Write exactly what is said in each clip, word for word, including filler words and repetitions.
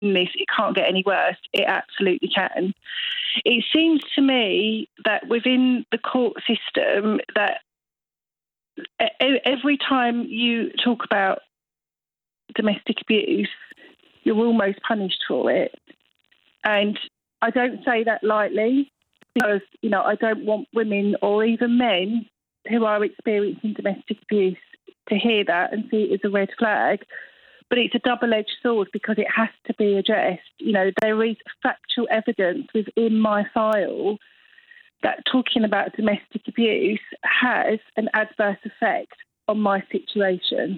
this, it can't get any worse. It absolutely can. It seems to me that within the court system, that every time you talk about domestic abuse, you're almost punished for it. And I don't say that lightly because, you know, I don't want women or even men who are experiencing domestic abuse to hear that and see it as a red flag. But it's a double-edged sword because it has to be addressed. You know, there is factual evidence within my file that talking about domestic abuse has an adverse effect on my situation.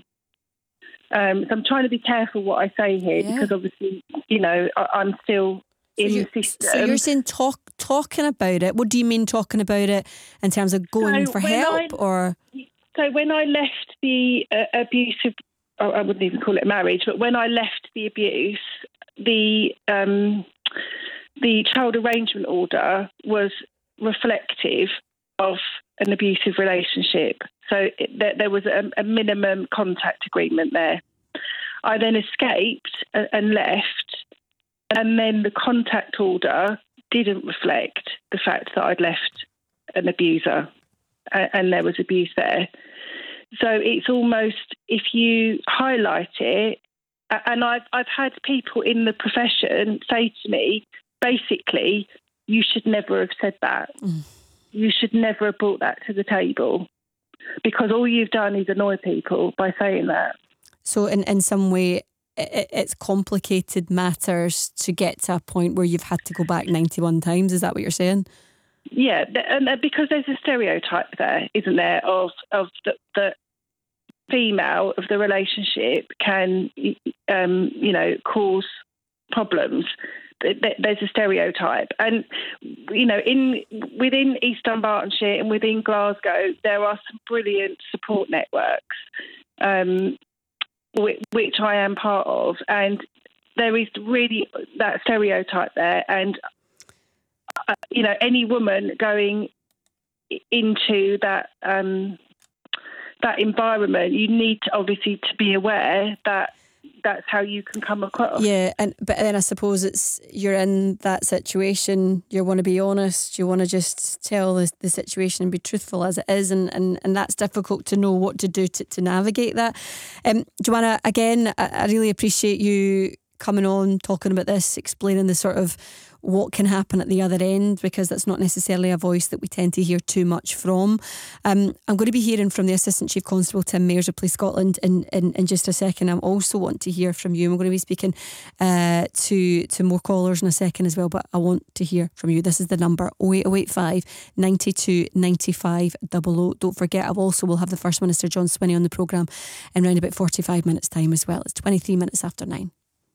Um, so I'm trying to be careful what I say here yeah. because obviously, you know, I, I'm still so in the system. So you're saying talk, talking about it. What do you mean talking about it in terms of going so for help? I, or So when I left the uh, abusive, I wouldn't even call it a marriage, but when I left the abuse, the um, the child arrangement order was reflective of an abusive relationship. So it, there, there was a, a minimum contact agreement there. I then escaped and, and left, and then the contact order didn't reflect the fact that I'd left an abuser and, and there was abuse there. So it's almost, if you highlight it, and I've, I've had people in the profession say to me, basically, you should never have said that. Mm. You should never have brought that to the table because all you've done is annoy people by saying that. So in, in some way, it, it's complicated matters to get to a point where you've had to go back ninety-one times. Is that what you're saying? Yeah, and because there's a stereotype there, isn't there, of, of the, the female of the relationship can, um, you know, cause problems. There's a stereotype, and you know, in within East Dunbartonshire and within Glasgow, there are some brilliant support networks, um, which, which I am part of, and there is really that stereotype there, and uh, you know, any woman going into that um, that environment, you need to obviously to be aware that that's how you can come across. Yeah, and but then I suppose it's you're in that situation, you want to be honest, you want to just tell the, the situation and be truthful as it is, and, and, and that's difficult to know what to do to, to navigate that. Um, Joanna, again, I, I really appreciate you coming on, talking about this, explaining the sort of what can happen at the other end, because that's not necessarily a voice that we tend to hear too much from. Um, I'm going to be hearing from the Assistant Chief Constable Tim Mayers of Police Scotland in, in, in just a second. I also want to hear from you. I'm going to be speaking uh, to to more callers in a second as well, but I want to hear from you. This is the number oh eight oh eight five, nine two, nine five double oh. Don't forget, I also will have the First Minister John Swinney on the programme in around about forty-five minutes time as well. It's twenty-three minutes after nine.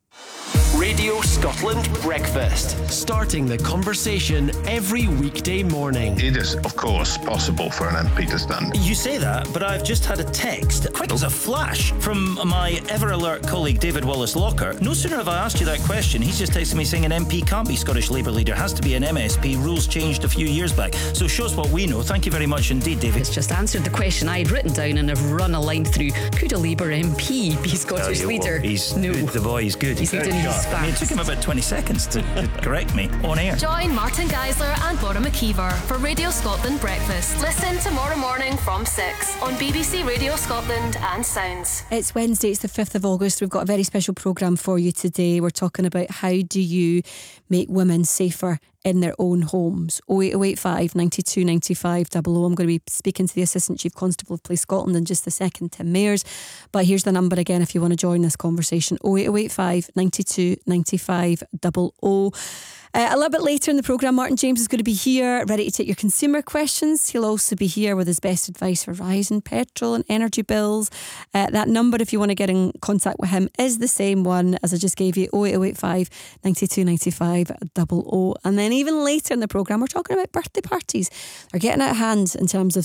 Radio Scotland Breakfast. Starting the conversation every weekday morning. It is, of course, possible for an M P to stand. You say that, but I've just had a text, quick as a flash, from my ever-alert colleague David Wallace-Locker. No sooner have I asked you that question, he's just texted me saying an M P can't be Scottish Labour leader, has to be an M S P. Rules changed a few years back. So shows what we know. Thank you very much indeed, David. It's just answered the question I had written down and have run a line through. Could a Labour M P be Scottish leader? What, he's, no. The boy is good. He's leading his I mean, it took him about twenty seconds to, to correct me on air. Join Martin Geisler and Bora McKeever for Radio Scotland Breakfast. Listen tomorrow morning from six on B B C Radio Scotland and Sounds. It's Wednesday, it's the fifth of August. We've got a very special programme for you today. We're talking about how do you make women safer in their own homes. oh eight oh eight five, nine two, nine five double oh. I'm going to be speaking to the Assistant Chief Constable of Police Scotland in just a second, Tim Mayers. But here's the number again if you want to join this conversation: oh eight oh eight five, nine two, nine five double oh. Uh, a little bit later in the programme, Martin James is going to be here, ready to take your consumer questions. He'll also be here with his best advice for rising petrol and energy bills. Uh, that number, if you want to get in contact with him, is the same one as I just gave you: oh eight oh eight five, nine two, nine five double oh. And then even later in the programme, we're talking about birthday parties. They're getting out of hand in terms of